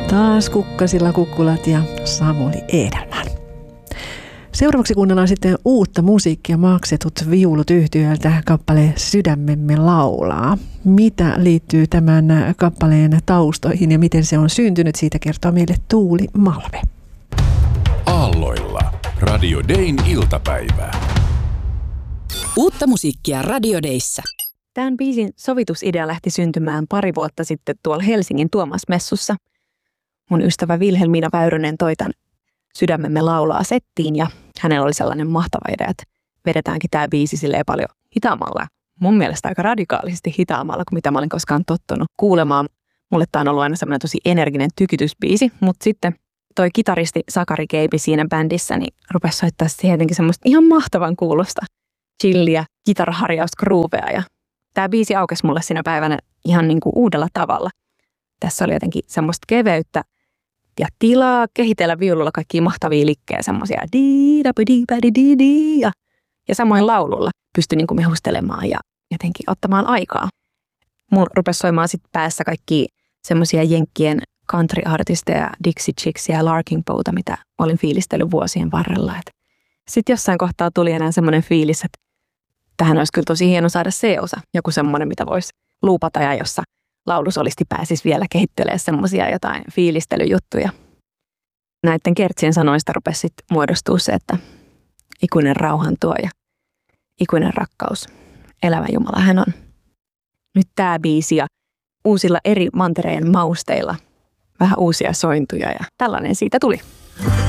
Taas Kukkasilla kukkulat ja Samuli Edelman. Seuraavaksi kuunnellaan sitten uutta musiikkia, Maksetut viulut -yhtyöltä kappale Sydämemme laulaa. Mitä liittyy tämän kappaleen taustoihin ja miten se on syntynyt, siitä kertoo meille Tuuli Malve. Aalloilla. Radio Dayn iltapäivää. Uutta musiikkia Radio Dayssä. Tämän biisin sovitusidea lähti syntymään pari vuotta sitten tuolla Helsingin Tuomas-messussa. Mun ystävä Vilhelmiina Väyrynen toi tämän Sydämemme laulaa settiin ja hänellä oli sellainen mahtava idea, että vedetäänkin tämä biisi silleen paljon hitaammalla. Mun mielestä aika radikaalisti hitaammalla kuin mitä mä olin koskaan tottunut kuulemaan. Mulle tämä on ollut aina semmoinen tosi energinen tykytysbiisi, mutta sitten toi kitaristi Sakari Keipi siinä bändissä niin rupesi soittaa sitten jotenkin semmoista ihan mahtavan kuulosta chilliä, kitaraharjausgruuvea ja tämä biisi aukesi mulle siinä päivänä ihan niin kuin uudella tavalla. Tässä oli jotenkin semmoista keveyttä ja tilaa kehitellä viululla kaikkia mahtavia likkejä, semmoisia ja samoin laululla pystyi niin kuin mehustelemaan ja jotenkin ottamaan aikaa. Mulla rupesi soimaan sitten päässä kaikki semmoisia jenkkien country-artisteja, Dixie Chicksia ja Larkin Bowta, mitä olin fiilistellyt vuosien varrella. Sitten jossain kohtaa tuli enää semmoinen fiilis, että tähän olisi kyllä tosi hieno saada C-osa, joku semmoinen, mitä voisi luupata ja jossa laulusolisti pääsisi vielä kehittelemään semmoisia jotain fiilistelyjuttuja. Näiden kertsien sanoista rupesi sitten muodostua se, että ikuinen rauhan tuoja, ikuinen rakkaus, elävä Jumala hän on. Nyt tämä biisi ja uusilla eri mantereen mausteilla vähän uusia sointuja ja tällainen siitä tuli.